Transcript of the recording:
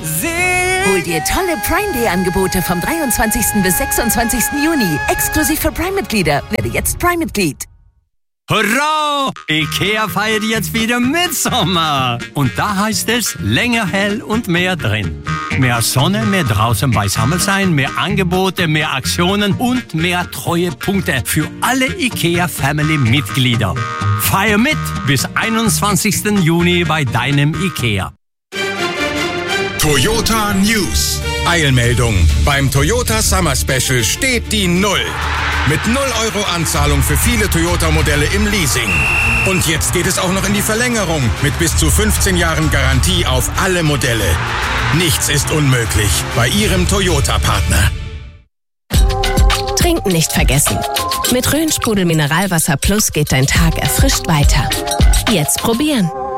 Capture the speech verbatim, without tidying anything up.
Hol dir tolle Prime Day Angebote vom dreiundzwanzigsten bis sechsundzwanzigsten Juni. Exklusiv für Prime-Mitglieder. Werde jetzt Prime-Mitglied. Hurra! IKEA feiert jetzt wieder Mitsommer. Und da heißt es länger hell und mehr drin. Mehr Sonne, mehr draußen beisammen sein, mehr Angebote, mehr Aktionen und mehr Treuepunkte für alle IKEA-Family-Mitglieder. Feier mit bis einundzwanzigsten Juni bei deinem IKEA. Toyota News. Eilmeldung. Beim Toyota Summer Special steht die Null. Mit null Euro Anzahlung für viele Toyota-Modelle im Leasing. Und jetzt geht es auch noch in die Verlängerung mit bis zu fünfzehn Jahren Garantie auf alle Modelle. Nichts ist unmöglich bei Ihrem Toyota-Partner. Trinken nicht vergessen. Mit Rhön Sprudel Mineralwasser Plus geht dein Tag erfrischt weiter. Jetzt probieren.